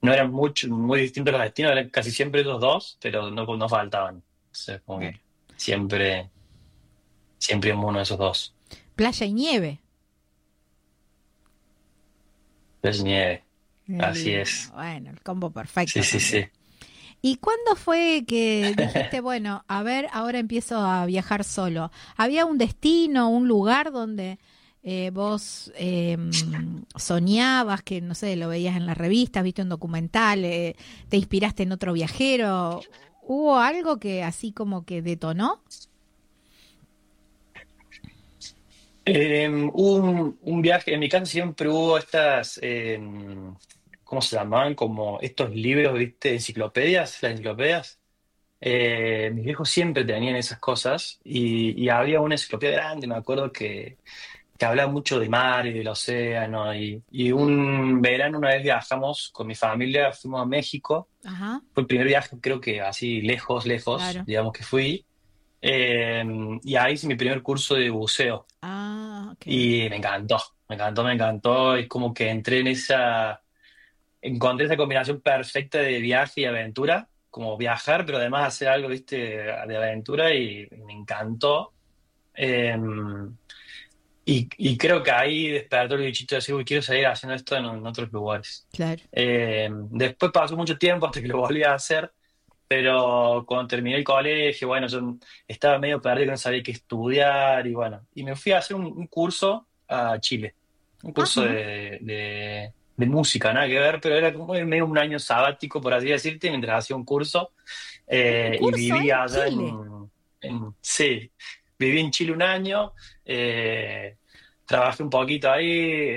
no eran muy distintos los destinos, eran casi siempre los dos, pero no faltaban. Entonces, como Claro. que siempre en uno de esos dos. Playa y nieve. Es nieve, Qué así lindo. es. Bueno, el combo Sí, perfecto sí, también. sí. ¿Y cuándo fue que dijiste, bueno, a ver, ahora empiezo a viajar solo? ¿Había un destino, un lugar donde vos soñabas, que no sé, lo veías en las revistas, viste un documental, te inspiraste en otro viajero? ¿Hubo algo que así como que detonó? Hubo un viaje, en mi casa siempre hubo estas, ¿cómo se llamaban? Como estos libros, ¿viste? Enciclopedias, las enciclopedias. Mis viejos siempre tenían esas cosas y había una enciclopedia grande, me acuerdo que hablaba mucho de mar y del océano y un verano una vez viajamos con mi familia, fuimos a México, Ajá, fue el primer viaje creo que así lejos, lejos, claro. digamos que fui, y ahí hice mi primer curso de buceo Ah, qué bien. y me encantó, y como que encontré esa combinación perfecta de viaje y aventura, como viajar, pero además hacer algo, viste, de aventura y me encantó. Eh, y creo que ahí despertó el bichito de decir, uy, quiero seguir haciendo esto en otros lugares. Claro. Después pasó mucho tiempo hasta que lo volví a hacer, pero cuando terminé el colegio, bueno, yo estaba medio perdido, no sabía qué estudiar y bueno, y me fui a hacer un curso a Chile, un curso Ajá. de música, nada que ver, pero era como medio un año sabático, por así decirte, mientras hacía un curso, Un y curso viví en allá Chile. sí, viví en Chile un año, trabajé un poquito ahí,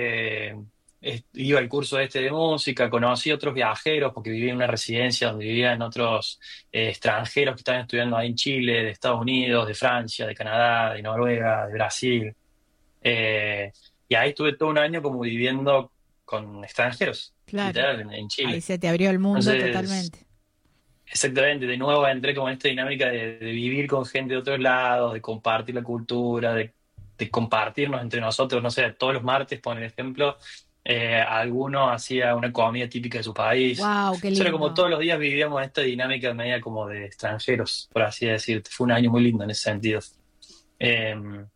iba al curso este de música, conocí otros viajeros porque viví en una residencia donde vivían otros extranjeros que estaban estudiando ahí en Chile, de Estados Unidos, de Francia, de Canadá, de Noruega, de Brasil. Eh, y ahí estuve todo un año como viviendo con extranjeros, Claro. literal, en Ahí Chile. se te abrió el mundo Entonces, totalmente. exactamente, de nuevo entré como en esta dinámica de vivir con gente de otros lados, de compartir la cultura, de compartirnos entre nosotros, no sé, todos los martes, por ejemplo, alguno hacía una comida típica de su país. Wow, qué Eso era como lindo. todos los días vivíamos esta dinámica media como de extranjeros, por así decirte. Fue un año muy lindo en ese sentido. Eh,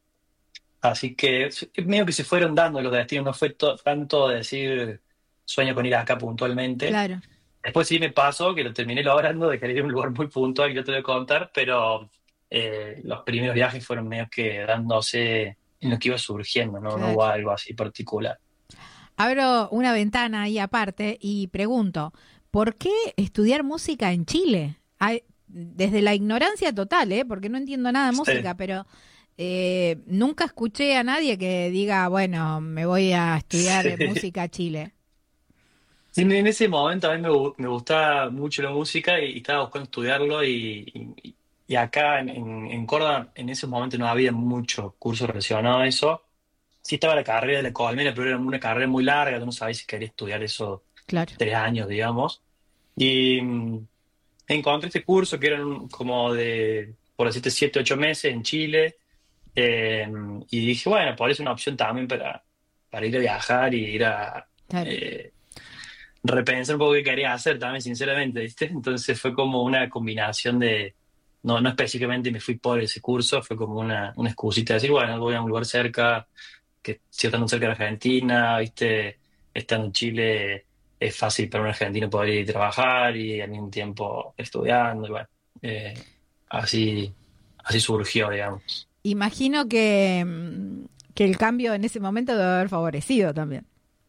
Así que medio que se fueron dando los destinos, no fue tanto de decir sueño con ir acá puntualmente. Claro. Después sí me pasó que lo terminé logrando de querer ir a un lugar muy puntual que yo te voy a contar, pero los primeros viajes fueron medio que dándose en lo que iba surgiendo, ¿no? No Claro. hubo algo así particular. Abro una ventana ahí aparte y pregunto, ¿por qué estudiar música en Chile? Desde la ignorancia total, ¿eh? Porque no entiendo nada de Sí. música, pero nunca escuché a nadie que diga, bueno, me voy a estudiar Sí. música a Chile. Sí, en ese momento a mí me gustaba mucho la música y estaba buscando estudiarlo y acá en Córdoba en ese momento no había mucho curso relacionado a eso. Sí estaba la carrera de la Colmena, pero era una carrera muy larga, tú no sabías si querías estudiar eso Claro. 3 años, digamos. Y encontré este curso que eran como de, por decirte, 7, 8 meses en Chile. eh, y dije, bueno, por eso es una opción también para ir a viajar y ir a Claro. eh, repensar un poco qué quería hacer también, sinceramente, ¿viste? Entonces fue como una combinación de, no específicamente me fui por ese curso, fue como una excusita de decir, bueno, voy a un lugar cerca que si estando cerca de Argentina, ¿viste? Estando en Chile es fácil para un argentino poder ir a trabajar y al mismo tiempo estudiando, y bueno, eh, así, así surgió, digamos. Imagino que el cambio en ese momento debe haber favorecido también,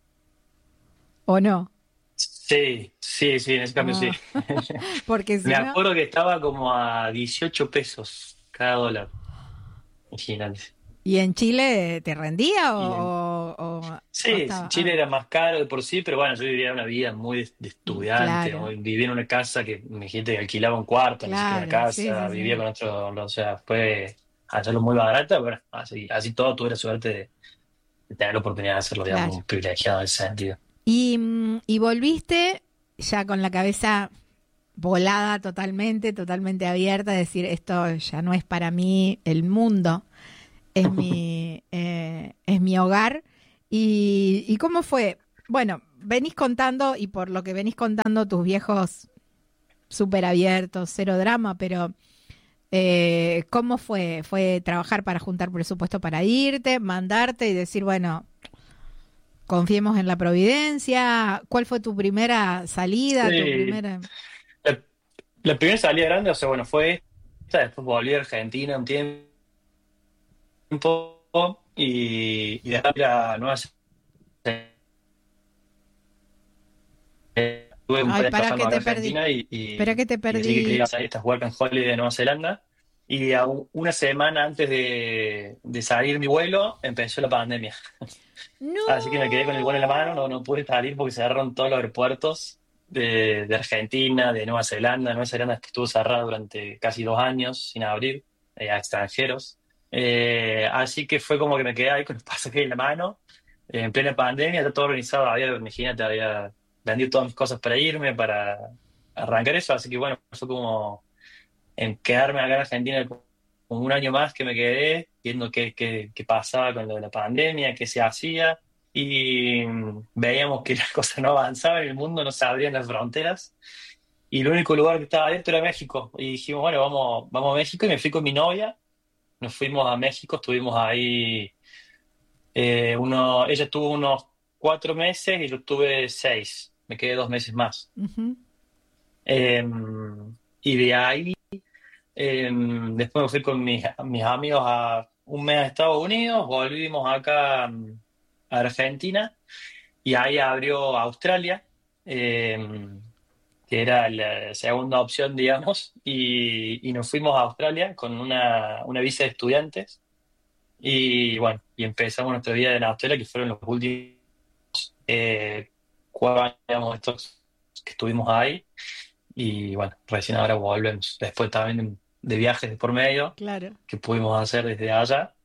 ¿o no? Sí, sí, sí, en ese cambio sí. Ah, porque Me si no, acuerdo que estaba como a 18 pesos cada dólar, imagínate. ¿y en Chile te rendía Y en- o sí, estaba? Chile era más caro de por sí, pero bueno, yo vivía una vida muy de estudiante, Claro, ¿no? Vivía en una casa que me dijiste que alquilaba un cuarto, ni siquiera una claro, sí, casa, sí, vivía sí. con otro, o sea, fue hacerlo muy barata, pero así todo tuve la suerte de tener la oportunidad de hacerlo, Claro. digamos, privilegiado en ese sentido. Y volviste ya con la cabeza volada totalmente, totalmente abierta, a decir, esto ya no es para mí el mundo, es mi hogar. ¿Y cómo fue? Bueno, venís contando, y por lo que venís contando, tus viejos súper abiertos, cero drama, pero ¿cómo fue? ¿Fue trabajar para juntar presupuesto para irte, mandarte y decir, bueno, confiemos en la providencia? ¿Cuál fue tu primera salida, tu Sí, primera...? la, la primera salida grande, o sea, bueno, fue esta, después volví a Argentina un tiempo y después ir a Nueva Zelanda. Tuve un Ay, par de para trabajando que acá te en perdí. Argentina Para que te y decidí que quería ir perdí. a hacer estas Work and Holiday de Nueva Zelanda. Y una semana antes de salir mi vuelo, empezó la pandemia. Así que me quedé con el vuelo en la No. mano, no pude salir porque cerraron todos los aeropuertos de Argentina, de Nueva Zelanda. Nueva Zelanda estuvo cerrada durante casi 2 años sin abrir a extranjeros. Así que fue como que me quedé ahí con el pasaje en la mano, en plena pandemia, ya todo organizado. Imagínate, había vendido todas mis cosas para irme, para arrancar eso. Así que bueno, fue como en quedarme acá en Argentina como un año más que me quedé, viendo qué pasaba con lo de la pandemia, qué se hacía, y veíamos que las cosas no avanzaban en el mundo, no se abrían las fronteras, y el único lugar que estaba abierto era México, y dijimos, bueno, vamos a México, y me fui con mi novia, nos fuimos a México, estuvimos ahí, ella estuvo unos 4 meses y yo estuve 6, me quedé 2 meses más. Ujú. Eh, y de ahí después me fui con mis amigos a un mes a Estados Unidos, volvimos acá a Argentina y ahí abrió Australia, que era la segunda opción, digamos, y nos fuimos a Australia con una visa de estudiantes y bueno, y empezamos nuestra vida en Australia, que fueron los últimos 4 años digamos, estos que estuvimos ahí. Y bueno, recién ahora volvemos, después también de viajes de por medio Claro, que pudimos hacer desde allá.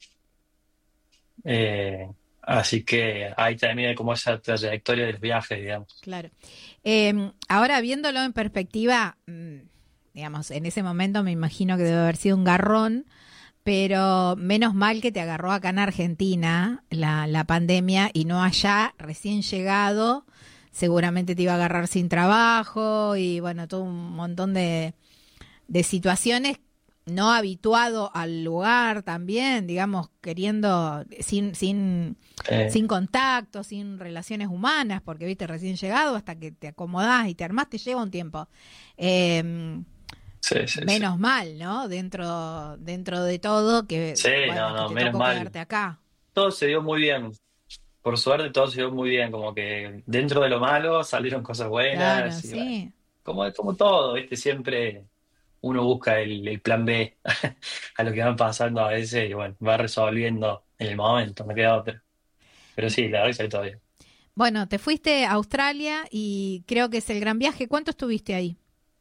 Así que ahí termina como esa trayectoria de los viajes, digamos. claro. Ahora viéndolo en perspectiva, digamos, en ese momento me imagino que debe haber sido un garrón, pero menos mal que te agarró acá en Argentina la pandemia y no allá, recién llegado, seguramente te iba a agarrar sin trabajo y bueno, todo un montón de situaciones, no habituado al lugar también, digamos, queriendo, Eh, sin contacto, sin relaciones humanas, porque viste, recién llegado, hasta que te acomodás y te armás, te lleva un tiempo. Eh, sí, sí, sí. Menos mal, ¿no? Dentro de todo, que Sí, no, bueno, que no, te menos tocó mal. quedarte acá. Todo se dio muy bien. Por suerte todo se dio muy bien, como que dentro de lo malo salieron cosas Claro, buenas y bueno, sí. como todo, ¿viste? Siempre uno busca el plan B a lo que van pasando a veces y bueno, va resolviendo en el momento, no queda otra. Pero sí, la verdad que salió todo bien. Bueno, te fuiste a Australia y creo que es el gran viaje. ¿Cuánto estuviste ahí?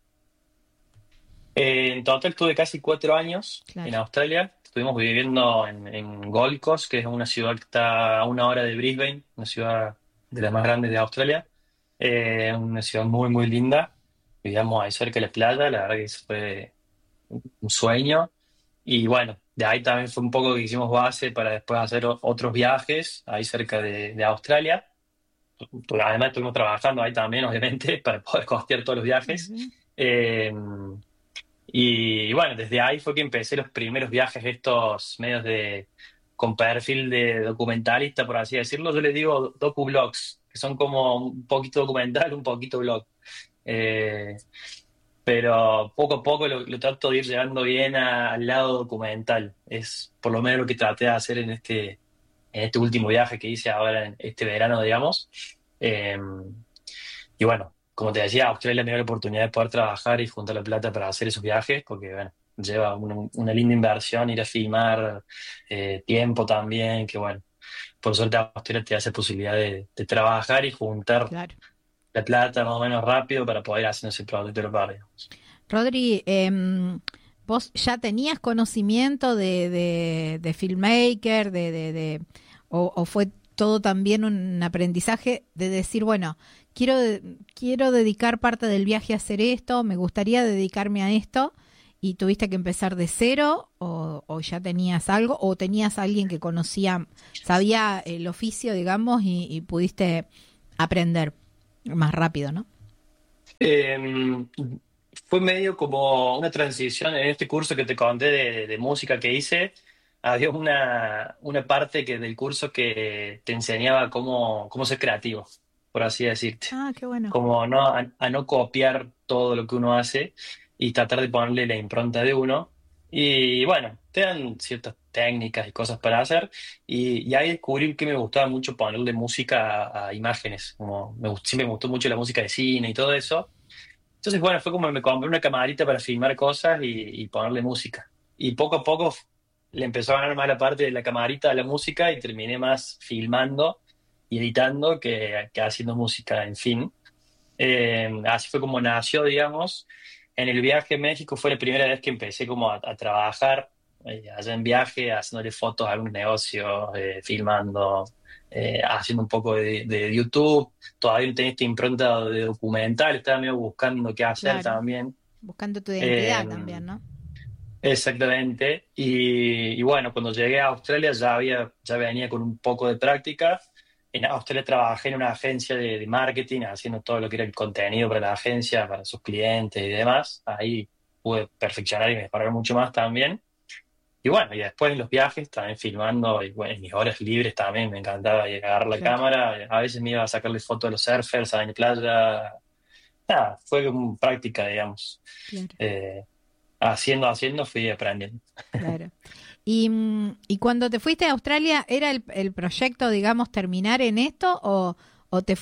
En total estuve casi 4 años en Claro. Australia. Estuvimos viviendo en Gold Coast, que es una ciudad que está a 1 hora de Brisbane, una ciudad de las más grandes de Australia. Una ciudad muy, muy linda. Vivíamos ahí cerca de la playa, la verdad que eso fue un sueño. Y bueno, de ahí también fue un poco que hicimos base para después hacer otros viajes ahí cerca de Australia. Además estuvimos trabajando ahí también, obviamente, para poder costear todos los viajes. Ujú. Eh, y bueno, desde ahí fue que empecé los primeros viajes estos medios con perfil de documentalista, por así decirlo. Yo les digo docu-blogs, que son como un poquito documental, un poquito blog. Eh, pero poco a poco lo trato de ir llevando bien al lado documental. Es por lo menos lo que traté de hacer en este último viaje que hice ahora en este verano, digamos. Eh, y bueno, como te decía, Australia me dio la oportunidad de poder trabajar y juntar la plata para hacer esos viajes, porque bueno, lleva una linda inversión ir a filmar, tiempo también, que bueno, por suerte Australia te da esa posibilidad de trabajar y juntar Claro. la plata más o menos rápido para poder hacer ese producto de los barrios. Rodri, ¿vos ya tenías conocimiento de filmmaker, o fue todo también un aprendizaje de decir, bueno, quiero dedicar parte del viaje a hacer esto, me gustaría dedicarme a esto, y tuviste que empezar de cero, o ya tenías algo, o tenías alguien que conocía, sabía el oficio, digamos, y pudiste aprender? más rápido, ¿no? Eh, Fue medio como una transición en este curso que te conté de música que hice. Había una parte del curso que te enseñaba cómo ser creativo, por así decirte. Ah, qué bueno. Como no, a no copiar todo lo que uno hace y tratar de ponerle la impronta de uno. Y bueno, te dan ciertas técnicas y cosas para hacer. Y ahí descubrí que me gustaba mucho ponerle música a imágenes. Como siempre me gustó mucho la música de cine y todo eso. Entonces, bueno, fue como me compré una camarita para filmar cosas y ponerle música. Y poco a poco le empezó a ganar más la parte de la camarita a la música y terminé más filmando y editando que haciendo música, en fin. Así fue como nació, digamos. En el viaje a México fue la primera vez que empecé como a trabajar allá en viaje, haciéndole fotos a algunos negocios, filmando, haciendo un poco de YouTube. Todavía no tenía esta impronta de documental, estaba medio buscando qué hacer Claro. también. Buscando tu Eh, identidad también, ¿no? Exactamente. Y bueno, cuando llegué a Australia ya venía con un poco de práctica. En Australia trabajé en una agencia de marketing, haciendo todo lo que era el contenido para la agencia, para sus clientes y demás. Ahí pude perfeccionar y mejorar mucho más también. Y bueno, y después en los viajes también filmando, y bueno, en mis horas libres también me encantaba ir a agarrar la Claro, cámara. A veces me iba a sacarle fotos a los surfers, a la playa. Nada, fue como práctica, digamos. claro, Eh, haciendo, fui aprendiendo. claro. Y cuando te fuiste a Australia, ¿era el proyecto, digamos, terminar en esto o te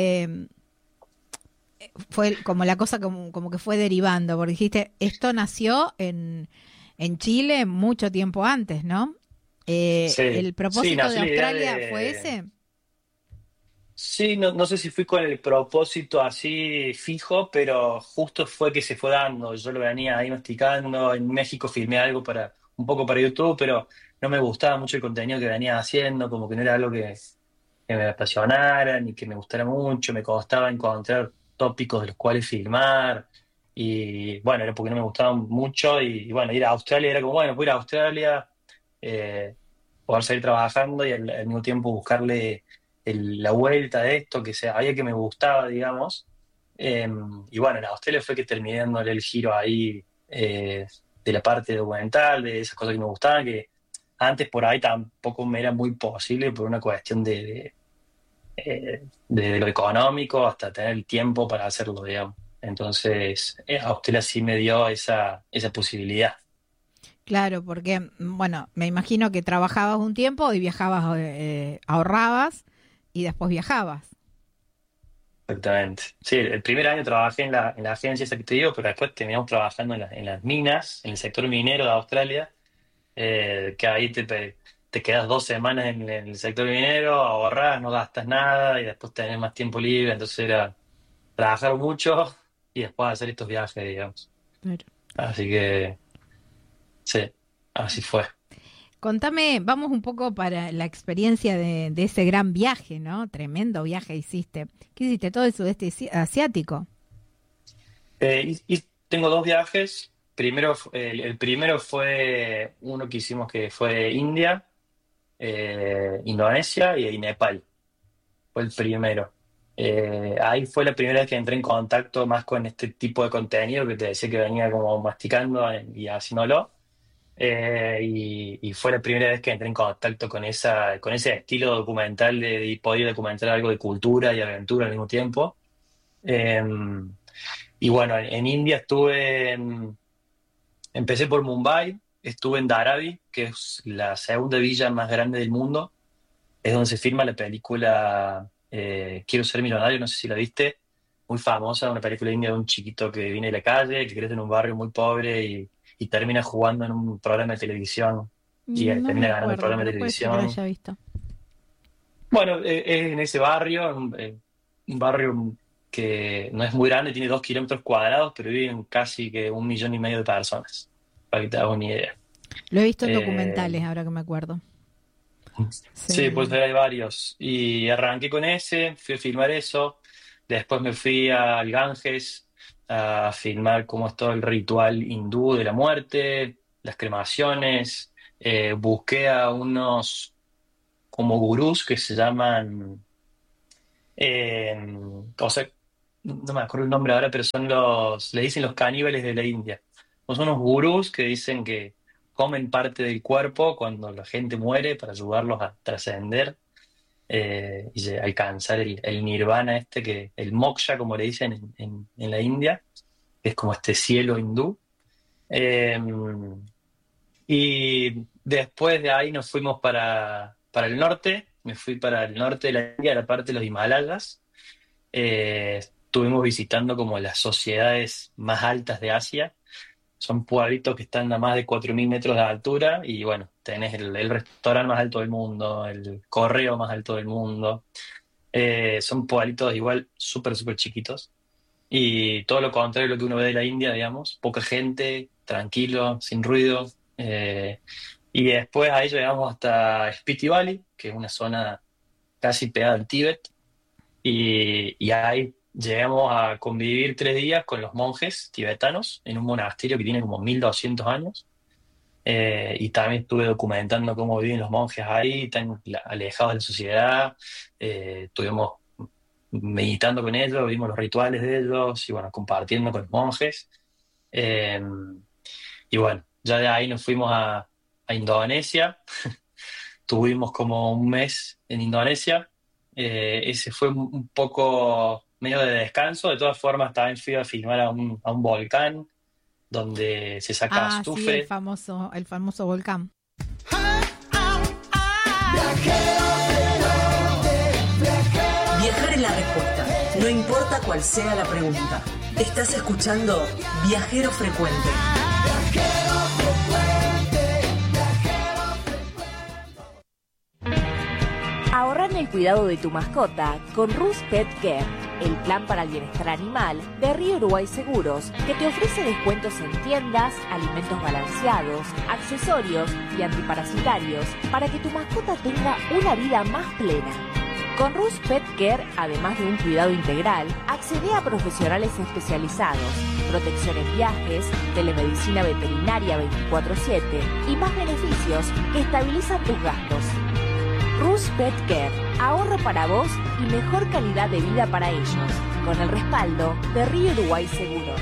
fue como la cosa como que fue derivando? Porque dijiste, esto nació en Chile mucho tiempo antes, ¿no? Sí, ¿El sí, propósito de nació la idea Australia fue de... ese? Sí, no sé si fui con el propósito así fijo, pero justo fue que se fue dando. Yo lo venía ahí masticando. En México filmé algo un poco para YouTube, pero no me gustaba mucho el contenido que venía haciendo, como que no era algo que me apasionara ni que me gustara mucho. Me costaba encontrar tópicos de los cuales filmar. Y bueno, era porque no me gustaban mucho. Y bueno, ir a Australia era como, bueno, voy a ir a Australia. eh, Poder seguir trabajando y al mismo tiempo buscarle la vuelta de esto, que sabía que me gustaba, digamos. Eh, y bueno, en Australia fue que terminé dándole el giro ahí de la parte documental, de esas cosas que me gustaban, que antes por ahí tampoco me era muy posible por una cuestión de lo económico hasta tener el tiempo para hacerlo, digamos. Entonces, Australia sí me dio esa posibilidad. Claro, porque, bueno, me imagino que trabajabas un tiempo y viajabas, ahorrabas y después viajabas. Exactamente. Sí, el primer año trabajé en la agencia esa que te digo, pero después terminamos trabajando en las minas, en el sector minero de Australia, que ahí te quedas 2 semanas en el sector minero, ahorrás, no gastas nada y después tenés más tiempo libre, entonces era trabajar mucho y después hacer estos viajes, digamos. Claro. Así que sí, así fue. Contame, vamos un poco para la experiencia de ese gran viaje, ¿no? Tremendo viaje hiciste. ¿Qué hiciste? Todo el sudeste asiático. Y tengo dos viajes. Primero, el primero fue uno que hicimos que fue India, Indonesia y Nepal. Fue el primero. Ahí fue la primera vez que entré en contacto más con este tipo de contenido que te decía que venía como masticando y haciéndolo. Y fue la primera vez que entré en contacto con ese estilo documental de poder documentar algo de cultura y aventura al mismo tiempo. Eh, y bueno, en India empecé por Mumbai, estuve en Dharavi, que es la segunda villa más grande del mundo. Es donde se filma la película Quiero ser millonario, no sé si la viste, muy famosa, una película india de un chiquito que viene de la calle, que crece en un barrio muy pobre y termina jugando en un programa de televisión y No me termina ganando el acuerdo, programa de pero puede ser que lo televisión. haya visto. Bueno, es en ese barrio, un barrio que no es muy grande, tiene 2 kilómetros cuadrados, pero viven casi que 1,5 millones de personas, para que te hagas una idea. Lo he visto en Eh, documentales, ahora que me acuerdo. Sí, pues Sí. hay varios. Y arranqué con ese, fui a filmar eso. Después me fui al Ganges a filmar cómo es todo el ritual hindú de la muerte, las cremaciones. Busqué a unos como gurús que se llaman O sea, no me acuerdo el nombre ahora, pero le dicen los caníbales de la India. Son unos gurús que dicen que comen parte del cuerpo cuando la gente muere para ayudarlos a trascender y alcanzar el nirvana el moksha, como le dicen en la India, que es como este cielo hindú. Eh, y después de ahí nos fuimos para el norte, me fui para el norte de la India, la parte de los Himalayas. Estuvimos visitando como las sociedades más altas de Asia. Son pueblitos que están a más de 4.000 metros de altura y bueno, tenés el restaurante más alto del mundo, el correo más alto del mundo. Son pueblitos igual súper, súper chiquitos. Y todo lo contrario de lo que uno ve de la India, digamos, poca gente, tranquilo, sin ruido. Y después ahí llegamos hasta Spiti Valley, que es una zona casi pegada al Tíbet, y ahí llegamos a convivir 3 días con los monjes tibetanos en un monasterio que tiene como 1.200 años. Y también estuve documentando cómo viven los monjes ahí, tan alejados de la sociedad. Estuvimos meditando con ellos, vimos los rituales de ellos y bueno, compartiendo con los monjes. Eh, y bueno, ya de ahí nos fuimos a Indonesia. Tuvimos como un mes en Indonesia. Ese fue un poco medio de descanso. De todas formas, también fui a filmar a un volcán donde se saca Ah, sí, azufre. el famoso volcán. Viajar es la respuesta, no importa cuál sea la pregunta. Estás escuchando Viajero Frecuente. Ahorra en el cuidado de tu mascota con Rus Pet Care, el plan para el bienestar animal de Río Uruguay Seguros, que te ofrece descuentos en tiendas, alimentos balanceados, accesorios y antiparasitarios para que tu mascota tenga una vida más plena. Con Rus Pet Care, además de un cuidado integral, accede a profesionales especializados, protección en viajes, telemedicina veterinaria 24/7 y más beneficios que estabilizan tus gastos. Rus Pet Care, ahorro para vos y mejor calidad de vida para ellos, con el respaldo de Río Uruguay Seguros.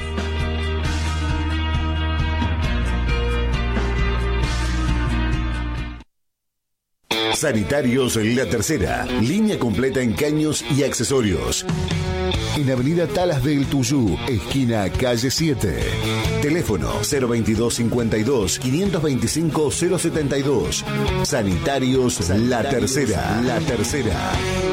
Sanitarios La Tercera, línea completa en caños y accesorios. En Avenida Talas del Tuyú, esquina calle 7. Teléfono 022 52 525 072. Sanitarios La Tercera.